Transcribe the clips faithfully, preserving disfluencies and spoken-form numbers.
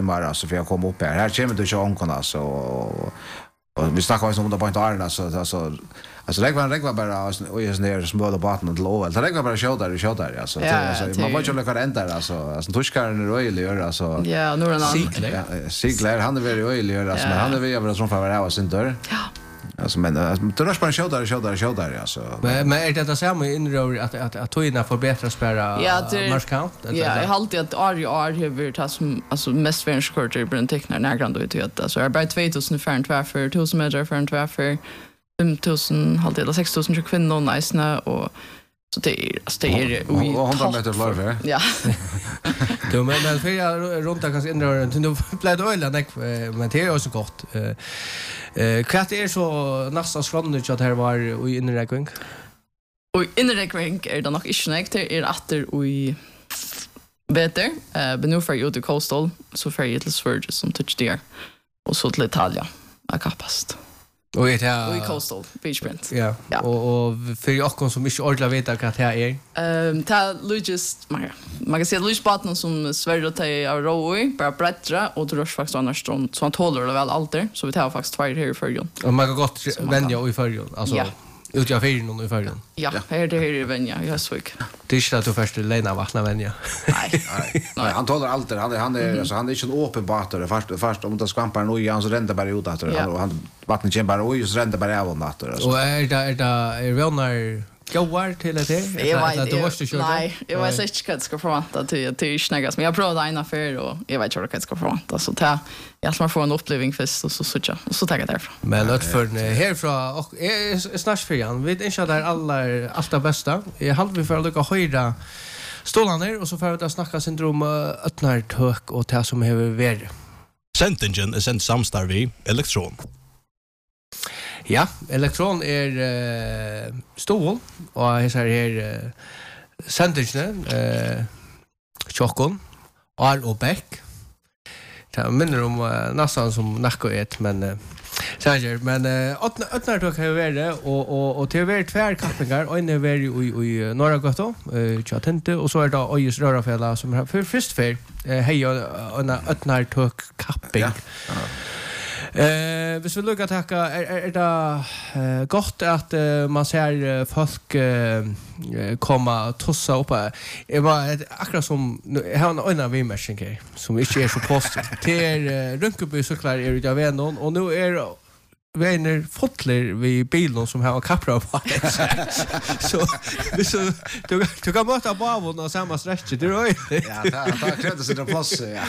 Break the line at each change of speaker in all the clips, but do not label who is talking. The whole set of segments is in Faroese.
Bara alltså för jag kom upp här. Här kommer du köra omkon alltså och, och vi snackar om det på inte Arna så alltså alltså det var det var bara och just ner små båten till Ål. Det var bara show där show där alltså.
Ja,
alltså man var ju läkare ända alltså alltså tyskaren är öjlig gör alltså.
Ja, nu är han.
Sigler. Sigler han är väldigt öjlig gör alltså men han är väl över som för vara sin dörr. Ja. Alltså men det är bara show där show där show där alltså.
Men men är det det samma inrör att att att toina förbättra spärra
ja,
markant?
Ja, jag har alltid att Ari Ar har tagit som alltså mest för en skörter på den tecknar närgrand och ut att så är bara två tusen för för tusen meter för för för fem tusen halt eller sex tusen för kvinnor nice och så det är alltså det är
hundra meter fler.
Ja.
Då men men för jag runt kanske inrör du blev det öl men det är också gott. Eh Eh kvart är så nästan skråndigt att här var i inräkning.
Och inräkning är det nog inte snägt är åter i bättre. Eh men nu för ju till Coastal så för ju till Sverige som touch there. Och så till Italia. Akapast.
Och det här
i Coastal Beach Print.
Ja. ja. Och och för jag som inte ordentligt vet vad det här är.
Ehm ta Lucas man man kan se Lucas Patton som Sverige till Roy bara bredra och då faktiskt annars strand så han tåler det väl alltid så vi tar faktiskt två här i förrjun.
Och man kan gott vänja i förrjun alltså
ja.
Ut jag fyrer någon i förrjun.
Ja, här det här är vänja, jag svik.
Det är inte att du först läna vattna vänja.
Nej.
Nej, han tåler alltid. Han är han är alltså han är inte en öppen båt först först om det skampar nog han så rända bara ut att han han vattnet kommer bara och så rända bara av natt alltså.
Och är det är det är väl när goar till det här?
Jag vet inte. Nej, jag vet inte vad det ska förvänta till till snäggas men jag provade en affär och jag vet inte vad det ska förvänta så ta jag ska få en upplevelse först och så så tjå och så tar jag därifrån.
Men att för härifrån och är snart för igen. Vi inte där alla allt det bästa. Jag halv vi för att lucka höra stolarna och så får vi att snacka syndrom öppnar tök och det som behöver vara.
Sentingen är sent samstarv elektron.
Ja, elektron är uh, stål och här så här uh, sentingen eh chockon all och back. Det minner om uh, nästan som nacka ett men uh, säger men öppna uh, öppnar tog har varit och och och till vart tvär kappingar och inne var i i norra gatan eh chatte och så är det Öjes rörafälla som har för först för hej och öppnar tog kapping. Ja. Eh, hvis vi lukkar takka er, er, er det uh, godt at uh, man ser uh, folk uh, komma tossa upp. Det var akkurat som jeg har en øyne vimersing her som ikke er så positiv. Det er uh, Runkeby syklar er ut av vennen og nu er vänner fotler vi bilen som har kapra på. Så så du du kan möta Bavon och samma stretch det är.
Ja, ta ta krävs det plats ja.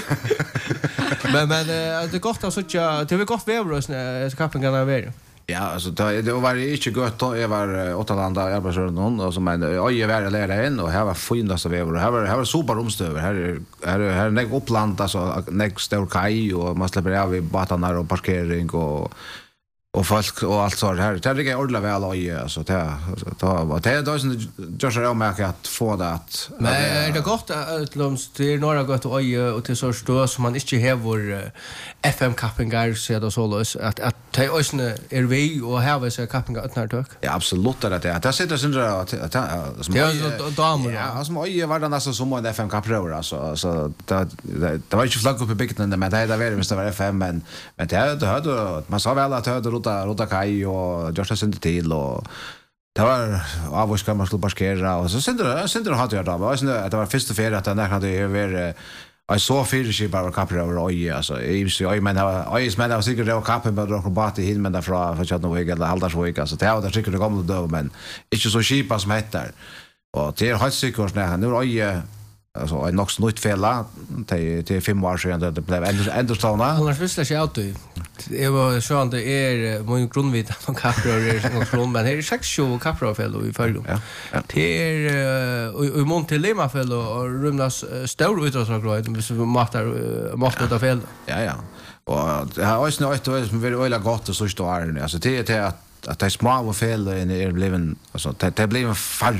Men men det går gott så att det var gott vävros så kappen kan vara.
Ja, alltså det var inte gott då jag var åtta landa arbetsrörd någon och som en oj var lära in och här var finast av över. Här var här var super omstöver. Här här här näck uppland alltså näck stor kaj och man släpper av i båtarna och parkering och och folk och allt så här. Det är det ordla väl oj alltså det då var det då som just är med att få det att
men är det gott att lums till några gott oj och till så stå som man inte har vår F M kappingar så det så lös att att ta oss är vi och här så kappingar öppnar tök.
Ja absolut det det. Det sitter sen att som
ja damer.
Ja, som oj var det nästan som en F M kapprör alltså så det det var inte flagg upp i bygden men det där var det var F M men men det det hade man sa väl att det Rota Rota Kai och Joshua sent till och det var av oss kan man skulle parkera och så sände det sände det hade jag då var det det var första för att den hade ju var jag så för sig bara kapra över oj alltså jag men jag men jag säkert det var kappa med och bara till men därifrån för att nog eller halda så alltså det var det tycker det kommer då men inte så cheap som heter och det är helt säkert när nu oj alltså en nox nytt fälla till till fem år sedan det blev ändå ändå ståna.
Han har visst läst ut. Det var så att det är många grundvitt från kapror och från men det är sex tjugo kaprofäll i förrum. Ja. Det är i Montelema fäll och rumnas stor utrustning så matar matar fäll.
Ja ja. Och det har också något som vill öla gott och så står det alltså det är att att det är små och fel i er bliven alltså det det blev en far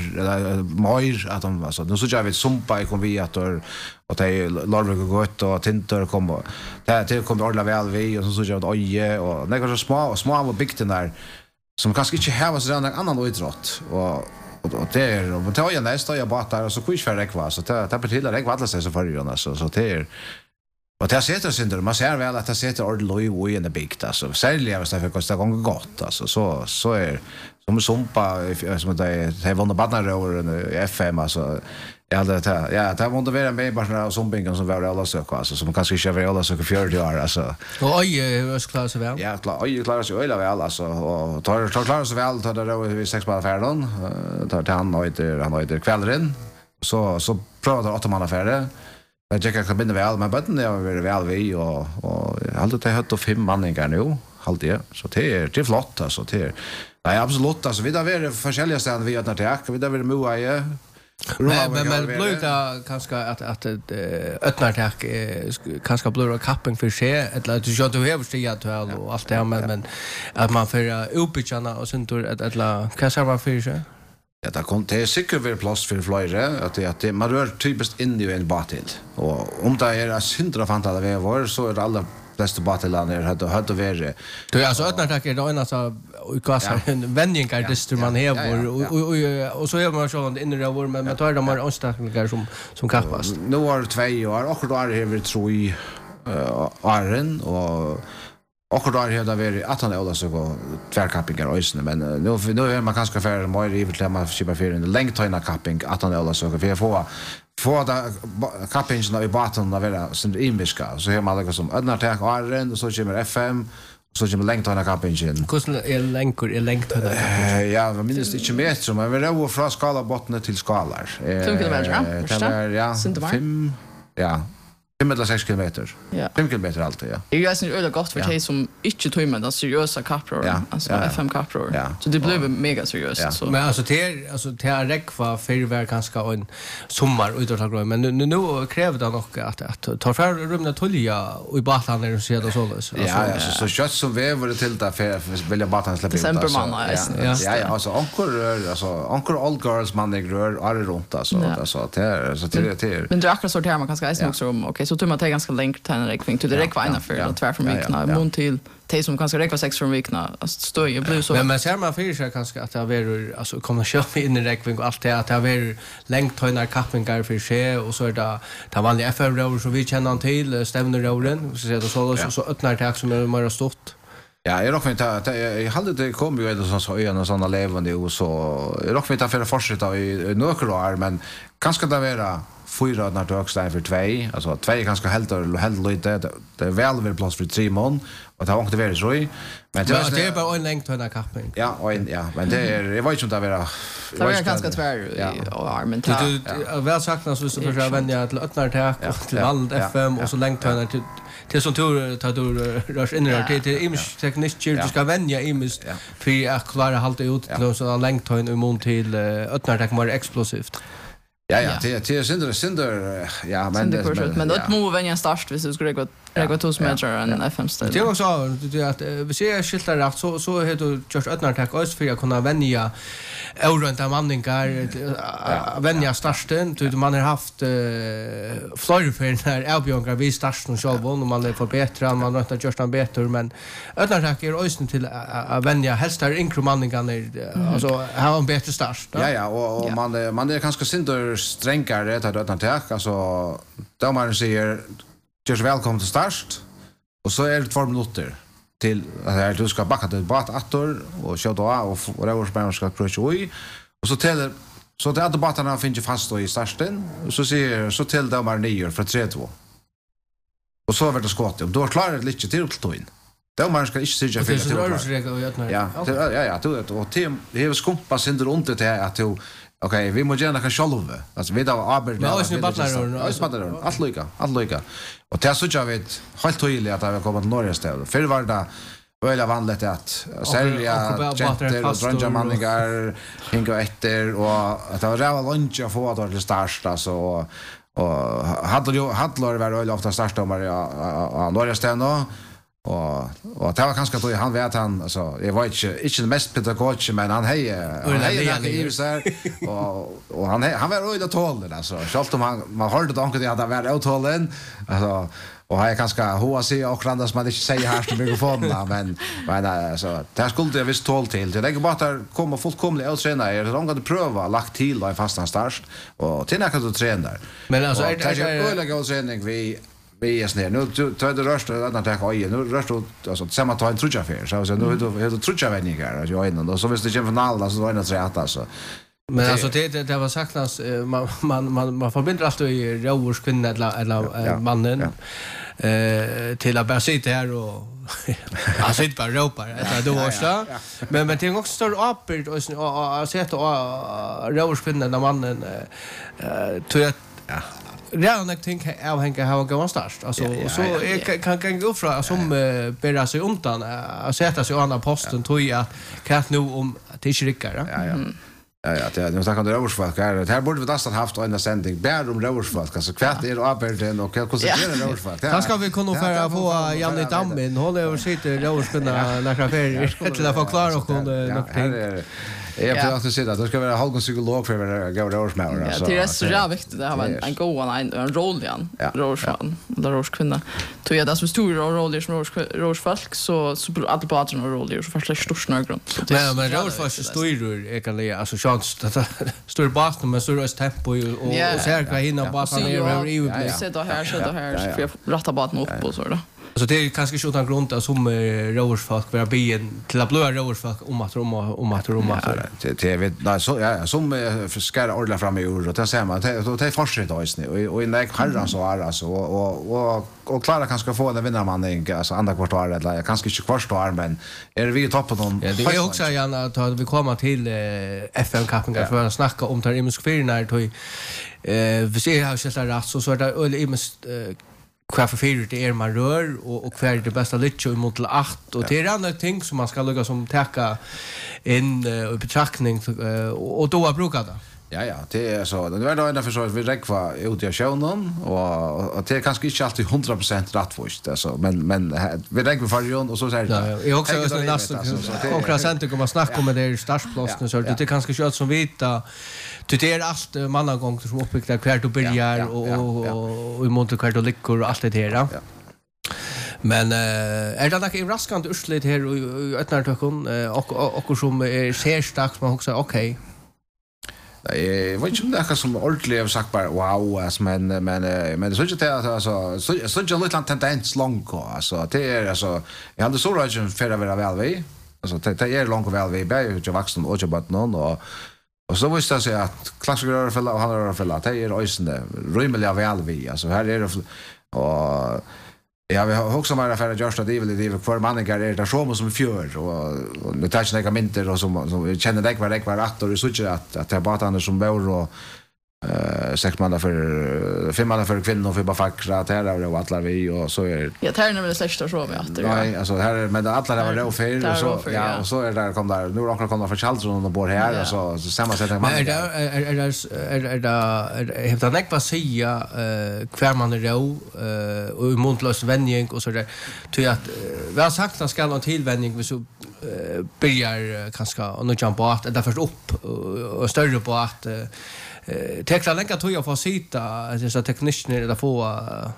mer att de alltså nu så jag vet sumpa i konviator och det larver går gott och tinter kommer det det kommer alla väl vi och så så jag oj och det går så små och små och bygden där som kanske inte har så en annan idrott och och det är och tar jag nästa jag bara där och så quiz för det kvar så det det betyder det var alla så för ju så så det är Och det sitter synder man ser väl att det sitter ordentligt i en big alltså särskilt hvis det för kostar gånger gott alltså så så är som sumpa som det det vann badnar över F M alltså ja det ja det måste vara med bara som bingen som var alla söka alltså som kanske inte var alla söka fjärde år alltså
och oj är klar så väl
ja klar oj klarar sig väl alltså och tar tar klarar sig väl tar det vi sex på affären tar till han och inte han heter kvällen så så prövar att man affärer jag checkar kan binda väl men botten det är väl vi och och allt det har fem manningar nu halt det så det är det är flott alltså det är nej absolut alltså vi där är olika ställen vi har attack vi där är Moaie
men men men blir det kanske att att öppnar attack kanske blir capping för sig eller du ska du över stiga till och allt det men men att man för uppbyggarna och sånt att eller kanske var för sig.
Ja, det kom det är säkert väl plats för flera att det att man rör typiskt in i en batil och om det är att syndra fantala vi var så är det alla flesta batilar ner hade hade varit.
Du alltså öppnar attack är då en alltså kasar en vändningar det man har och och så är man så inne av men man tar de här anställningar som som kappas.
Nu har två år och då är det vi tror i åren och och då har det varit att han alltså gå tvärkappingar ösnen men nu nu är man kanske för mer i vill man skippa för en längdhöjna kapping att han alltså för att få få där kappingen i botten av det som inviska så här man liksom ödnar tag åren och så kommer F M så kommer längdhöjna kappingen.
Hur är längor är längdhöjna?
Ja, men minst inte meter men vi är från skala botten till skalar.
fem kilometer.
Ja. fem ja. fem eller sex kilometer.
Ja.
fem kilometer alltid, ja.
Det är ju alltså öde gott för dig som inte tog med den seriösa kapror, alltså F M kapror.
Ja.
Så det blev mega seriöst så.
Men alltså det alltså det är räckva för var ganska en sommar utåt men nu nu kräver det nog att att ta för rumna tulja och i batan där så det så alltså.
Ja, alltså så kött som väver det till där för vill jag batan släppa ut.
December
Ja, ja, alltså ankor alltså ankor old girls man det rör är runt alltså alltså det så till till.
Men det är akkurat så där man kanske är också om okej så tror man att det är ganska längt till en räckving till det räcker ena för att tvär från vikna mon till te som kanske räcker sex från vikna alltså står ju blir så
men men ser man för sig kanske att det är alltså kommer köra in i räckving och allt det att det är längt höjnar kappingar för sig och så är det ta vanliga F M-roller som vi känner till stävnerollen så ser det så så så öppnar det som är mer stort.
Ja, jag rockar inte jag hade det kom ju ändå så öarna och såna levande och så jag rockar inte för att fortsätta i några år men kanske det vara fyra när du också för två alltså två är ganska helt och helt lite det är väl väl plats för tre mån och det har inte varit så men
det är bara en längt höna kapping
ja och ja men det är jag vet inte om det är
det är ganska tvär och armen
du väl sagt så så för att vänja till öppnar tack till vald F M och så längt höna till till som tur tar du rush in där till image tekniker du ska vänja image för att klara halta ut till så längt höna i mån till öppnar tack mer explosivt.
Ja ja, det det är synder synder ja men
det men det måste vänja start hvis du skulle gå gå två meter en F M ställ.
Det är också det att vi ser skiltar rätt så så heter just öppnar tack oss för att kunna vänja runt av manningar vänja starten du man har haft flöjr för när Elbjörn vi starten själv och man är förbättra man har inte gjort en bättre men öppnar tack är östen till att vänja helst är inkremanningar alltså ha en bättre start.
Ja ja och man man är ganska synder strängare att öppnar tack alltså då man säger just välkommen till start och så är det två minuter till att du ska backa till bat attor och köra då och och det ska crush oj och så till så det att batarna finns ju fast då i starten och så ser så till de är nio för tre två och så vart det skott och då klarar det lite till till in då man ska inte sitta för det ja ja ja du och team det är skumpa synder runt det att du okej, vi måste gärna kan själva. Alltså vi har arbetat med
oss battlar
oss battlar allt lika, allt lika. Och det så jag vet helt tydligt att det har kommit till Norge stället. För var det väl vanligt att sälja gentle och drunja manningar hinga efter och att det var rätt lunch att få att det starta så och hade ju hade var väl ofta starta med ja Norge stället och och det var kanske då han vet han alltså jag var inte inte den mest pedagogiska men han hejer han hejer i så här och och han han var öde tål alltså självt om han man hörde då att han var ötålen alltså och har jag kanske H C och andra som man inte säger här till mikrofonen men men alltså det skulle jag visst tål till det är bara att komma fullkomligt utrena är de kan pröva lagt till i fastan start och till när kan du träna där
men alltså
är det är öliga träning vi Vi är snär. Nu tar det röst att att ta igen. Nu röst alltså samma ta en trutcha för. Så så nu är det trutcha vänner och jag innan då så visst det kommer final alltså då är det rätt alltså.
Men alltså det det, det var sagt att man man man man förbinder alltid i Rovers kvinna eller eller mannen eh till att bara sitta här och han sitter bara ropar det då också. Men men det är också stor uppbild och att sätta Rovers kvinna eller mannen eh tror jag ja redan jag tänker jag hänga ha gå starkt alltså så jag kan kan gå från som bära sig undan att sätta sig andra posten tror jag kan nu om till rickar
ja ja ja ja det nu snackar om Roversfolk här här borde vi nästan haft en sändning bara om Roversfolk alltså kvart är arbetet och hur ska det Roversfolk
då ska vi kunna föra få Janne Dammen håller över sitter Roverskunna några ferier till att förklara och något. Jag får också säga att det ska vara halv psykolog för att gå Roversmäller
alltså. Ja, det är så viktigt det har en god en en roll igen. Roversman, eller Roverskvinna. Tror jag det som stor roll som Roversfolk så så alla på att en roll så första stor snögrund.
Men men Roversfolk står ju kan det alltså chans att står bakom med så röst tempo och och säkra hinna bara ner i
och sätta här sätta här för jag rätta baten upp och så då.
Så det är kanske inte utan grund att som Roversfolk vara bien till att blöa Roversfolk om att om om att om att
det det vet nej så ja som ska ordla fram i ord och det ser man det det fortsätter alltså och och i den karran så är alltså och och och klara kanske få den vinnarmannen alltså andra kvartal eller kanske inte kvartal men är vi i toppen då
det är också gärna att vi kommer till F M-cupen för att snacka om tar imisk för när då eh vi ser här så rätt så så är det imisk kvar för fyra det är man rör och och kvar det bästa lite mot åtta och det är andra ting som man ska lägga som täcka in i betraktning och då brukar det.
Ja ja, det är så. Det är då ända för så vi räkva ut i showen och och det är kanske inte alltid hundra procent rättvist alltså men men vi räkvar för ju och så så här.
Ja, jag också är nästan och krasent kommer snacka om det startplatsen så det är kanske kört som vita det är allt manna gånger som uppbyggt där kvar du börjar och och i mån till kvar du lyckor och allt det här. Men eh är det något raskant urslit här och öppnar tökon och och som är ser starkt man också okej.
Jag vet inte om det är som ordentligt har sagt bara wow alltså men men men det så inte alltså så så inte lite tendens långt alltså det är alltså jag hade så rätt för att vara väl vi alltså det är långt väl vi bär ju vuxen och jobbat någon och och så visste jag sig att klassiker för och han har för att det är ösende rymliga väl vi alltså här är det och ja, vi har också mer för just att det vill det för manningar är det så som fjör och det tar sig några minuter och som som vi känner det var det var rätt och det så att att det bara andra som bor och eh sex månader för fem månader för kvinnor och för bara fackra där och alla vi och så är
ja det är nämligen sexton så vi att
nej alltså här med alla det var då för och så ja och så är där kom där nu också kommer från Charleston och bor här och så så samma sätt man
är det är det är det helt att vad säga eh kvar man är då eh och muntlös vänjning och så där tror jag att vi har sagt att ska någon tillvänjning vi så börjar kanske och nu jumpa att det först upp och större på att Eh tekla länka tog jag för sitta dessa tekniker där få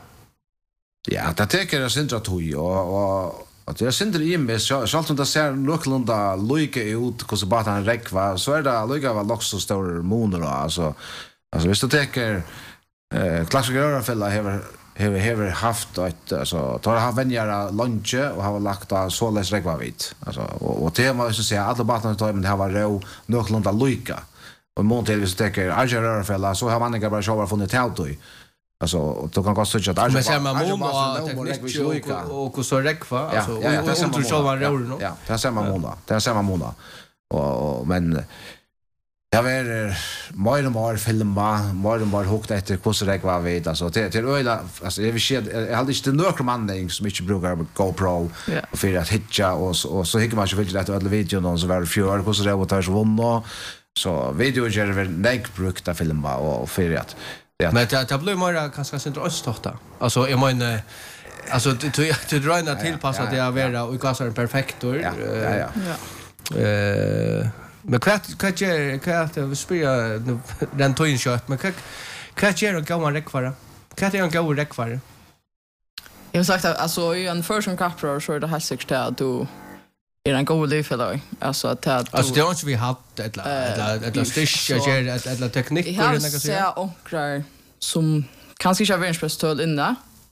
ja det tycker jag syns att tog och att jag syns det i mig så så att det ser lucklunda lika ut hur så bara en räckva så är det lika väl också stor moner alltså alltså visst du tänker eh klassiker fälla har har har haft ett alltså tar ha vänjara lunch och har lagt av så läs räckva vid alltså och tema så säga alla bara tar men det har varit ro lucklunda lika och Montevideo täcker Argera fälla så har man inga bara shower från det tältoj. Alltså då kan gå så att
men ser man måndag och och så räckva alltså och så så var det nu.
Ja, det ser man måndag. Det ser man måndag. Och men jag vet mer och mer filma, mer och mer hukt efter hur så räckva vet alltså till till öla alltså jag vill se jag hade inte några manning som inte brukar GoPro och för att hitcha och och så hickar man ju vill att alla videon så väl fjör hur så det var så vunna så video gör väl näck brukta filma och för att
men det det blir mer kanske inte östtorta alltså jag menar alltså du du drar in att tillpassa det att vara och gasar en perfekt ja
ja
ja eh men kvart kvart är kvart vi spelar den tojen kört men kvart kvart är och gå räckvara kvart är och gå räckvara
jag har sagt att alltså i en första kapprör så är det här sex där du är en god liv för dig alltså att
alltså det har inte vi haft ett eller eller stisch eller eller teknik
eller något så. Jag ser onklar som kanske inte har världens bästa stöd inne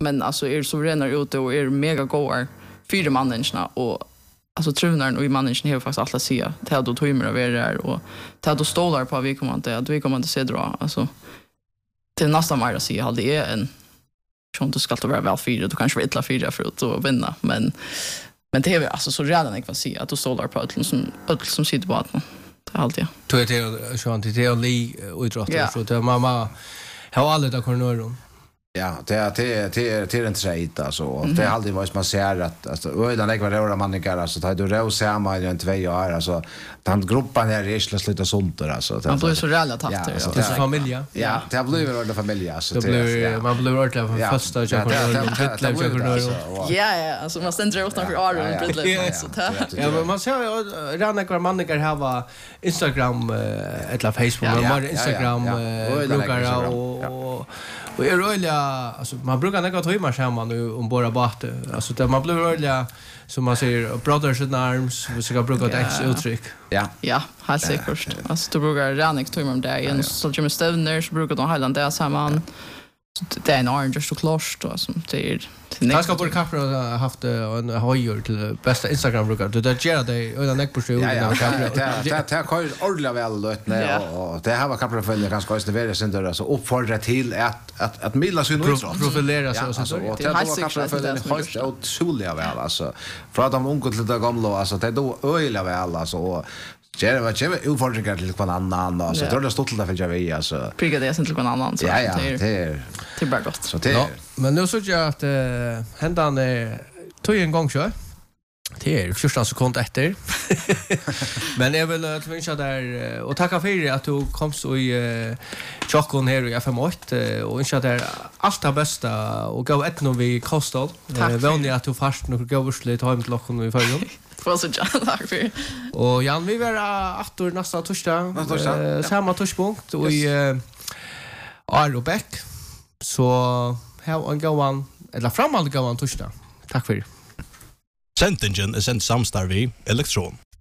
men alltså är suveräna ute och är mega goar fyra människorna och alltså trunaren och i människan har faktiskt alla säga till att då tömmer av er där och till att då stolar på vi kommer inte att vi kommer inte se dra alltså till nästa mer att säga det är en som du ska vara väl fyra du kanske vill fyra för att vinna men men det är alltså så redan jag kan säga att då stolar på öll som öll som sitter på att det är alltid
Tror jag till så han till li utrått så det mamma har alla där kornöron.
Ja, det är det det det är en trade alltså. Det är alltid vad man ser att alltså öden lägger röra mannigar alltså tar du rå samma i en två år alltså den gruppen här är ju sluta sånt där alltså.
Man blir så relativt
ja,
alltså.
Det är familj.
Ja, det har blivit en familj alltså.
Det blir man blir ordentligt från första jag kornöron.
Ja, ja, alltså man ständer utanför Aron Bridley så där.
Ja, men man ser redan kvar mannigar har Instagram eller Facebook, man har Instagram brukar och och är roliga alltså man brukar näga ta hemma hemma nu om bara bort alltså där man blir roliga som man säger brothers in arms vi ska bruka det ex uttryck
ja
ja helt säkert alltså du brukar Ranik ta hemma där en så Jimmy Stevner så brukar de Highland där samman det är en orange så klart alltså det är
Jag ska på kaffe och haft en höjor till bästa Instagram brukar du där ger dig och den neck på show
ja ja det det kör ordentligt väl lötne och det här var kaffe för det ganska just det är sen där så uppfordra till att att att milla sin utråd
profilera sig och så
och det var kaffe för det helt otroligt väl alltså för att de unga till det gamla alltså det då öliga väl alltså och det var ju utfordringar till någon annan alltså tror det stod till därför jag vi alltså
priga det sen till någon annan så
ja ja det är
det bara gott
så det
men nu så jag att händan är tog en gång kör det är fjorton sekunder efter men jag vill att vinna där och tacka för att du kom så i chockon här i F M åtta och önska där allt det bästa och gå ett nog vi kostar vänlig att du fast några gåvor hem till locken i förrgår
för så jag tack för
och Jan vi var åter nästa torsdag samma torspunkt och i Arlobäck så här en gåvan eller framåt gåvan torsdag tack för
Sentingen är sent samstarv i Elektron.